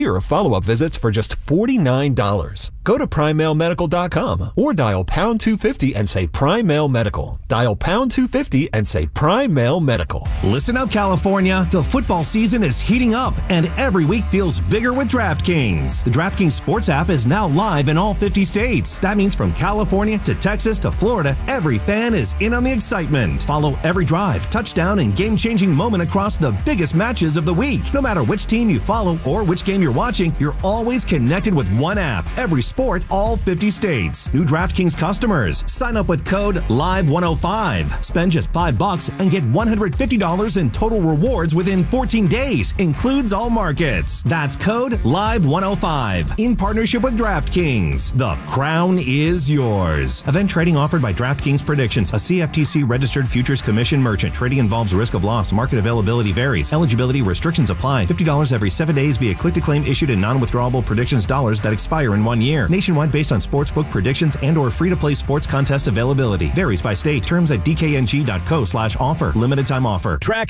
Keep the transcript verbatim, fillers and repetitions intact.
or follow-up visits for just forty-nine dollars. Go to prime mail medical dot com or dial pound two fifty and say Prime Mail Medical. Dial pound two fifty and say Prime Mail Medical. Listen up, California. The football season is heating up, and every week feels bigger with DraftKings. The DraftKings Sports app is now live in all fifty states. That means from California to Texas to Florida, every fan is in on the excitement. Follow every drive, touchdown, and game-changing moment across the biggest matches of the week. No matter which team you follow or which game you're watching, you're always connected with one app. Every sport, all fifty states. New DraftKings customers, sign up with code live one oh five. Spend just five bucks and get one hundred fifty dollars in total rewards within fourteen days. Includes all markets. That's code live one oh five. In partnership with DraftKings. The crown is yours. Event trading offered by DraftKings Predictions, a C F T C registered futures commission merchant. Trading involves risk of loss. Market availability varies. Eligibility restrictions apply. fifty dollars every seven days via click-to-claim issued in non-withdrawable predictions dollars that expire in one year. Nationwide based on sportsbook predictions and or free-to-play sports contest availability. Varies by state. Terms at d k n g dot co slash offer. Limited time offer. Track